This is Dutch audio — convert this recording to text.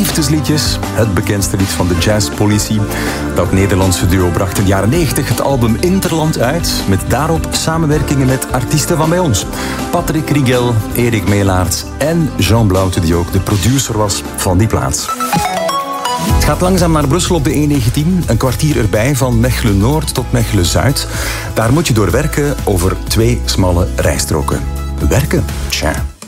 liefdesliedjes. Het bekendste lied van de jazzpolitie. Dat Nederlandse duo bracht in de jaren 90 het album Interland uit, met daarop samenwerkingen met artiesten van bij ons. Patrick Rigel, Erik Meelaert en Jean Blaute, die ook de producer was van die plaats. Het gaat langzaam naar Brussel op de E19. Een kwartier erbij van Mechelen-Noord tot Mechelen-Zuid. Daar moet je door werken over 2 smalle rijstroken. Werken? Tja.